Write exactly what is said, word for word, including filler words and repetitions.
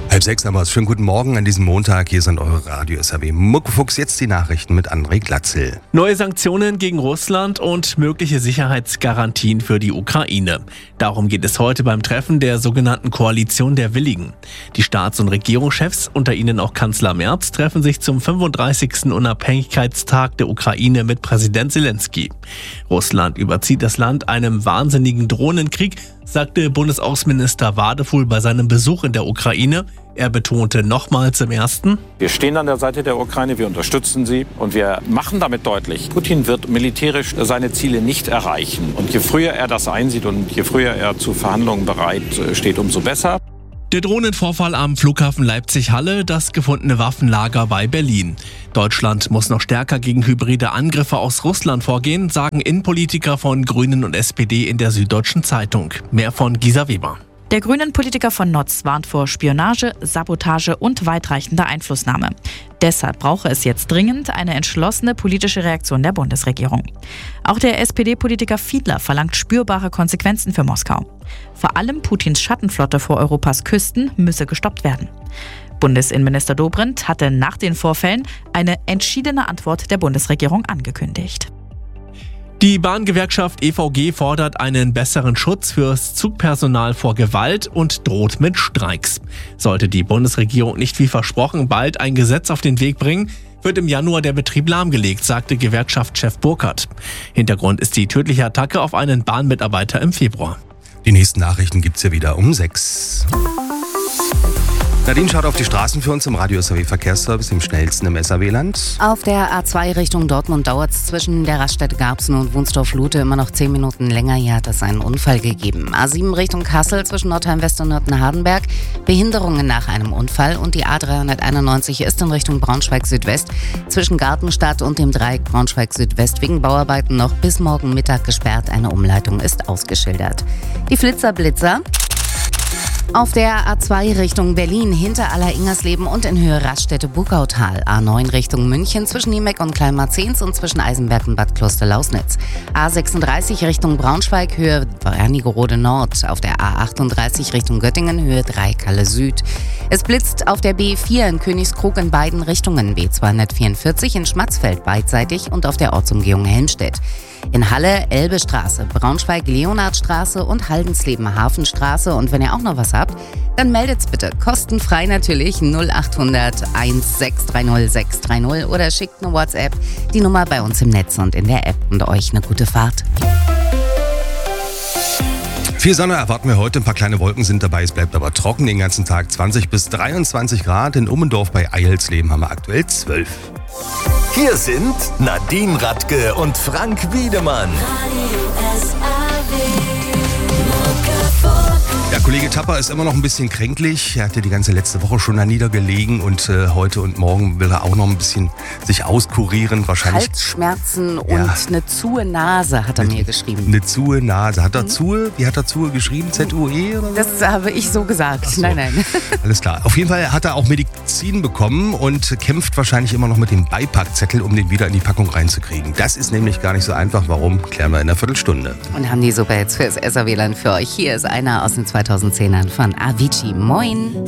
Halb sechs haben wir es. Schönen guten Morgen an diesem Montag. Hier sind eure Radio S R W Muckefuchs. Jetzt die Nachrichten mit André Glatzel. Neue Sanktionen gegen Russland und mögliche Sicherheitsgarantien für die Ukraine. Darum geht es heute beim Treffen der sogenannten Koalition der Willigen. Die Staats- und Regierungschefs, unter ihnen auch Kanzler Merz, treffen sich zum fünfunddreißigsten Unabhängigkeitstag der Ukraine mit Präsident Zelensky. Russland überzieht das Land einem wahnsinnigen Drohnenkrieg, sagte Bundesaußenminister Wadefuhl bei seinem Besuch in der Ukraine. Er betonte nochmals im ersten: Wir stehen an der Seite der Ukraine, wir unterstützen sie und wir machen damit deutlich, Putin wird militärisch seine Ziele nicht erreichen. Und je früher er das einsieht und je früher er zu Verhandlungen bereit steht, umso besser. Der Drohnenvorfall am Flughafen Leipzig-Halle, das gefundene Waffenlager bei Berlin. Deutschland muss noch stärker gegen hybride Angriffe aus Russland vorgehen, sagen Innenpolitiker von Grünen und S P D in der Süddeutschen Zeitung. Mehr von Gisa Weber. Der Grünen-Politiker von Notz warnt vor Spionage, Sabotage und weitreichender Einflussnahme. Deshalb brauche es jetzt dringend eine entschlossene politische Reaktion der Bundesregierung. Auch der S P D-Politiker Fiedler verlangt spürbare Konsequenzen für Moskau. Vor allem Putins Schattenflotte vor Europas Küsten müsse gestoppt werden. Bundesinnenminister Dobrindt hatte nach den Vorfällen eine entschiedene Antwort der Bundesregierung angekündigt. Die Bahngewerkschaft E V G fordert einen besseren Schutz fürs Zugpersonal vor Gewalt und droht mit Streiks. Sollte die Bundesregierung nicht wie versprochen bald ein Gesetz auf den Weg bringen, wird im Januar der Betrieb lahmgelegt, sagte Gewerkschaftschef Burkhardt. Hintergrund ist die tödliche Attacke auf einen Bahnmitarbeiter im Februar. Die nächsten Nachrichten gibt's ja wieder um sechs. Nadine schaut auf die Straßen für uns im Radio S R W Verkehrsservice, im schnellsten im S R W-Land. Auf der A zwei Richtung Dortmund dauert es zwischen der Raststätte Garbsen und Wunsdorf-Lute immer noch zehn Minuten länger. Hier hat es einen Unfall gegeben. A sieben Richtung Kassel zwischen Nordheim-West und Nürten-Hardenberg. Behinderungen nach einem Unfall. Und die A dreihunderteinundneunzig ist in Richtung Braunschweig-Südwest zwischen Gartenstadt und dem Dreieck Braunschweig-Südwest wegen Bauarbeiten noch bis morgen Mittag gesperrt. Eine Umleitung ist ausgeschildert. Die Flitzer-Blitzer. Auf der A zwei Richtung Berlin hinter Aller-Ingersleben und in Höhe Raststätte-Bugautal. A neun Richtung München zwischen Niemeck und Kleinmarzens und zwischen Eisenberg und Bad Kloster-Lausnitz. A sechsunddreißig Richtung Braunschweig, Höhe Wernigerode Nord. Auf der A achtunddreißig Richtung Göttingen, Höhe drei Kalle Süd. Es blitzt auf der B vier in Königskrug in beiden Richtungen. B zweihundertvierundvierzig in Schmatzfeld beidseitig und auf der Ortsumgehung Helmstedt. In Halle Elbestraße, Braunschweig Leonardstraße und Haldensleben Hafenstraße. Und wenn ihr auch noch was habt, dann meldet's bitte. Kostenfrei natürlich null achthundert sechshundertsechzig sechs drei null oder schickt eine WhatsApp. Die Nummer bei uns im Netz und in der App. Und euch eine gute Fahrt. Viel Sonne erwarten wir heute, ein paar kleine Wolken sind dabei, es bleibt aber trocken den ganzen Tag. zwanzig bis dreiundzwanzig Grad, in Ummendorf bei Eilsleben haben wir aktuell zwölf. Hier sind Nadine Radke und Frank Wiedemann. Der Kollege Tapper ist immer noch ein bisschen kränklich. Er hatte die ganze letzte Woche schon da niedergelegen und äh, heute und morgen will er auch noch ein bisschen sich auskurieren. Wahrscheinlich Halsschmerzen ja. und eine zuhe Nase, hat er eine, mir geschrieben. Eine zuhe Nase. Hat er mhm. zuhe? Wie hat er zuhe geschrieben? Z U E oder Das habe ich so gesagt. so. Nein, nein. Alles klar. Auf jeden Fall hat er auch Medizin bekommen und kämpft wahrscheinlich immer noch mit dem Beipackzettel, um den wieder in die Packung reinzukriegen. Das ist nämlich gar nicht so einfach. Warum? Klären wir in einer Viertelstunde. Und haben die Super jetzt fürs S R W-Land für euch. Hier ist einer aus den zweitausendzehnern von Avicii. Moin.